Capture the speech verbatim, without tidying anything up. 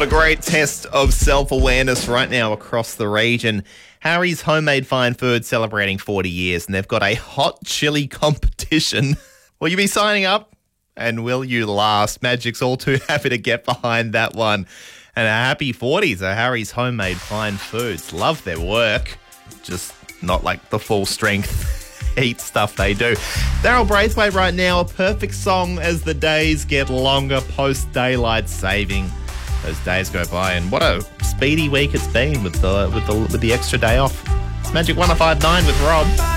a great test of self-awareness right now across the region. Harry's Homemade Fine Food celebrating forty years, and they've got a hot chili competition. Will you be signing up? And will you last? Magic's all too happy to get behind that one. And a happy forties are Harry's Homemade Fine Foods. Love their work. Just not like the full strength heat stuff they do. Daryl Braithwaite right now, a perfect song as the days get longer post daylight saving. Those days go by, and what a speedy week it's been with the with the with the extra day off. It's Magic one oh five point nine with Rod.